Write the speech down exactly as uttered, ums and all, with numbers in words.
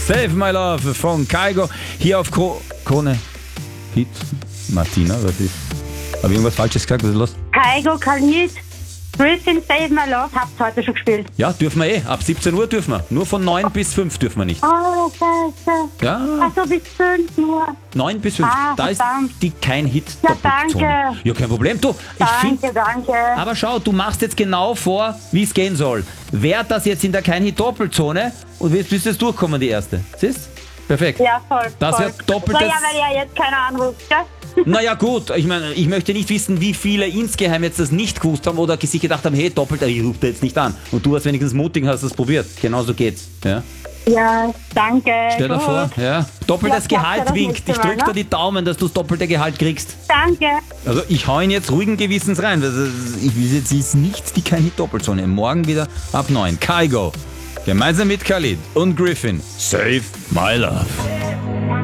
Save My Love von Kygo. Hier auf Kro Krone Hit. Martina, was ist? Habe ich irgendwas Falsches gesagt? Was ist los? Kygo, Khalid, Griffin, Save My Love, habt ihr heute schon gespielt. Ja, dürfen wir eh. Ab siebzehn Uhr dürfen wir. Nur von neun bis fünf dürfen wir nicht. Oh, scheiße. Ja, Also bis fünf nur. neun bis fünf. Ah, Da ist verdammt. die kein Hit. Ja, Doppelzone. danke. Ja, kein Problem. Du, ich finde. Danke, danke. Aber schau, du machst jetzt genau vor, wie es gehen soll. Wer das jetzt in der kein Hit Doppelzone und wirst bis jetzt durchkommen, die erste. Siehst? Perfekt. Ja, voll. Das voll. ja doppeltes- Naja, weil ja jetzt keiner anruft, gell? Naja gut, ich meine, ich möchte nicht wissen, wie viele insgeheim jetzt das nicht gewusst haben oder sich gedacht haben, hey, doppelt, ich rufe da jetzt nicht an. Und du warst wenigstens mutig und hast das probiert. Genauso geht's. Ja. Ja, danke. Stell dir Gut. vor, ja. Doppeltes Ja, klappt ja Gehalt das winkt. nächste Ich Mal, drück dir ne? die Daumen, dass du das doppelte Gehalt kriegst. Danke. Also ich hau ihn jetzt ruhigen Gewissens rein. Das ist- Ich will jetzt ist nicht die kein Hit Doppelzone. Morgen wieder ab neun. Kygo. Gemeinsam mit Khalid und Griffin. Save My Love.